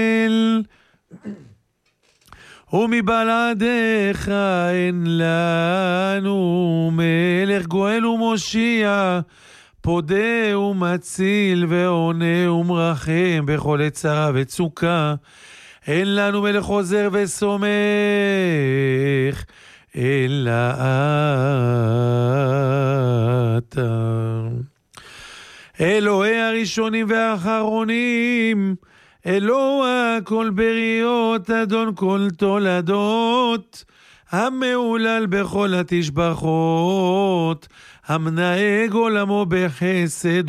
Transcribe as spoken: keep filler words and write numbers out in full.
ומבלעדיך אין לנו מלך גואל ומושיע, פודה ומציל ועונה ומרחם בכל צרה וצוקה. אין לנו מלך עוזר וסומך אלא אתה. אלוהי הראשונים והאחרונים, אלוה כל בריות, אדון כל תולדות, המעולל בכל התשבחות, המנהג עולמו בחסד